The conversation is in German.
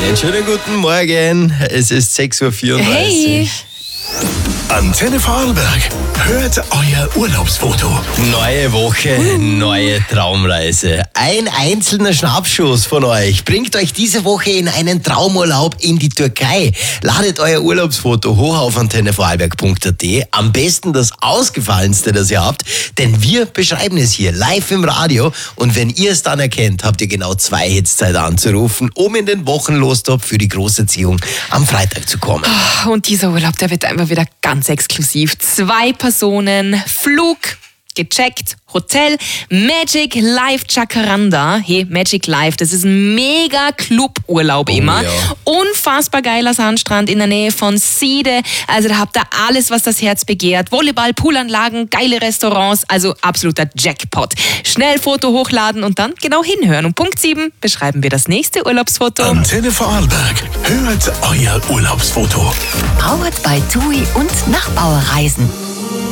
Einen schönen guten Morgen. Es ist 6.34 Uhr. Hey! Antenne Vorarlberg, hört euer Urlaubsfoto. Neue Woche, neue Traumreise. Ein einzelner Schnappschuss von euch bringt euch diese Woche in einen Traumurlaub in die Türkei. Ladet euer Urlaubsfoto hoch auf antennevorarlberg.at. Am besten das ausgefallenste, das ihr habt, denn wir beschreiben es hier live im Radio. Und wenn ihr es dann erkennt, habt ihr genau 2 Hits Zeit anzurufen, um in den Wochenlostop für die Großerziehung am Freitag zu kommen. Und dieser Urlaub, der wird einfach wieder ganz exklusiv. 2 Personen, Flug, gecheckt, Hotel, Magic Life Jacaranda. Hey, Magic Life, das ist ein mega Cluburlaub immer. Ja. Unfassbar geiler Sandstrand in der Nähe von Siede. Also da habt ihr alles, was das Herz begehrt. Volleyball, Poolanlagen, geile Restaurants, also absoluter Jackpot. Schnell Foto hochladen und dann genau hinhören. Um Punkt 7 beschreiben wir das nächste Urlaubsfoto. Antenne Vorarlberg, hört euer Urlaubsfoto. Powered by TUI und Nachbauerreisen.